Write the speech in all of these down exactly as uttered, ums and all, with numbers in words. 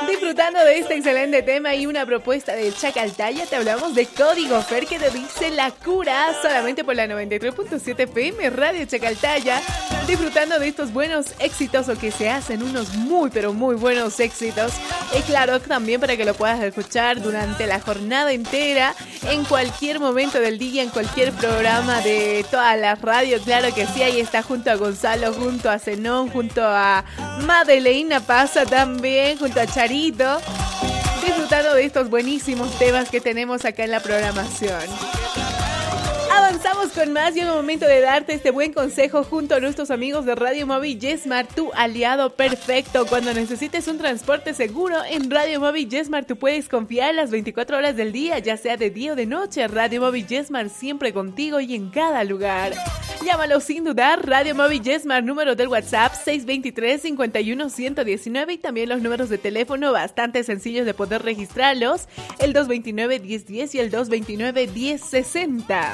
Disfrutando de este excelente tema y una propuesta de Chacaltaya, te hablamos de Código Fer, que te dice la cura, solamente por la noventa y tres punto siete F M Radio Chacaltaya. Disfrutando de estos buenos éxitos, o que se hacen unos muy pero muy buenos éxitos. Y claro, también para que lo puedas escuchar durante la jornada entera, en cualquier momento del día, en cualquier programa de toda la radio. Claro que sí, ahí está junto a Gonzalo, junto a Zenón, junto a Madeleina Pasa también, junto a Charito, disfrutando de estos buenísimos temas que tenemos acá en la programación. Avanzamos con más, llega el momento de darte este buen consejo junto a nuestros amigos de Radio Móvil Yesmart, tu aliado perfecto. Cuando necesites un transporte seguro, en Radio Móvil Yesmart tú puedes confiar las veinticuatro horas del día, ya sea de día o de noche. Radio Móvil Yesmart, siempre contigo y en cada lugar. Llámalo sin dudar, Radio Móvil Yesmart, número del WhatsApp seis dos tres, cinco uno, uno uno nueve, y también los números de teléfono bastante sencillos de poder registrarlos, el dos dos nueve, uno cero uno cero y el dos dos nueve, uno cero seis cero.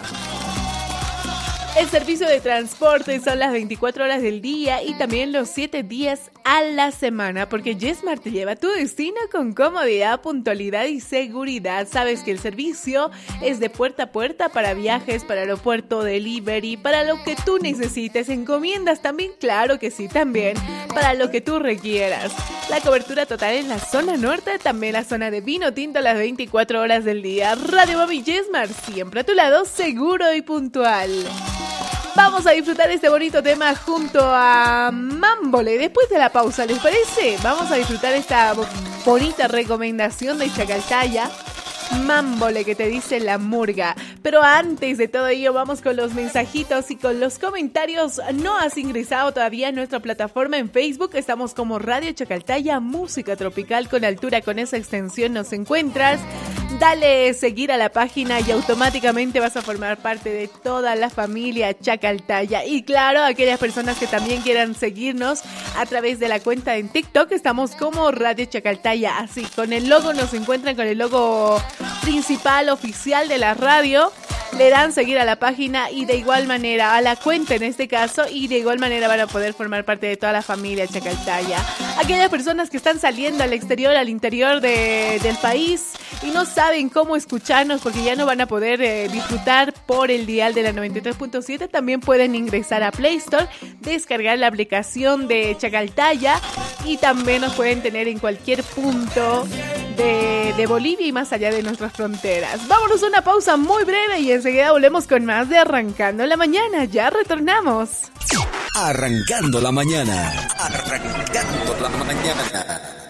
El servicio de transporte son las veinticuatro horas del día y también los siete días a la semana, porque Yesmart te lleva a tu destino con comodidad, puntualidad y seguridad. Sabes que el servicio es de puerta a puerta para viajes, para aeropuerto, delivery, para lo que tú necesites. Encomiendas también, claro que sí, también para lo que tú requieras. La cobertura total en la zona norte, también la zona de vino tinto las veinticuatro horas del día. Radio Móvil Yesmart, siempre a tu lado, seguro y puntual. Vamos a disfrutar este bonito tema junto a Mámbole. Después de la pausa, ¿les parece? Vamos a disfrutar esta bonita recomendación de Chacaltaya, Mámbole, que te dice la murga. Pero antes de todo ello, vamos con los mensajitos y con los comentarios. No has ingresado todavía a nuestra plataforma en Facebook. Estamos como Radio Chacaltaya, música tropical con altura. Con esa extensión nos encuentras. Dale seguir a la página y automáticamente vas a formar parte de toda la familia Chacaltaya. Y claro, aquellas personas que también quieran seguirnos a través de la cuenta en TikTok, estamos como Radio Chacaltaya. Así, con el logo nos encuentran, con el logo principal oficial de la radio. Le dan seguir a la página y de igual manera a la cuenta en este caso, y de igual manera van a poder formar parte de toda la familia Chacaltaya. Aquellas personas que están saliendo al exterior, al interior de, del país y no saben cómo escucharnos porque ya no van a poder eh, disfrutar por el dial de la noventa y tres punto siete, también pueden ingresar a Play Store, descargar la aplicación de Chacaltaya y también nos pueden tener en cualquier punto de, de Bolivia y más allá de nuestras fronteras. Vámonos a una pausa muy breve y enseguida volvemos con más de Arrancando la Mañana. Ya retornamos. Arrancando la Mañana. Arrancando la Mañana.